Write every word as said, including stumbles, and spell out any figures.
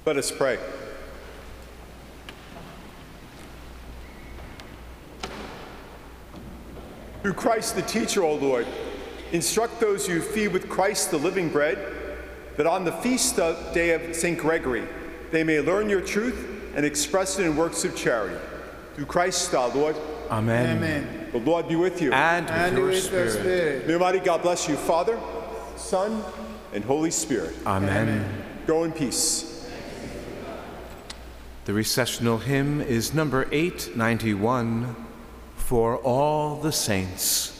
Let us pray. Through Christ the teacher, O Lord, instruct those you feed with Christ the living bread, that on the feast day of Saint Gregory they may learn your truth and express it in works of charity. Through Christ our Lord. Amen. Amen. The Lord be with you. And with And your with spirit. the Spirit. May Almighty God bless you, Father, Son, and Holy Spirit. Amen. Amen. Go in peace. The recessional hymn is number eight ninety-one, For All the Saints.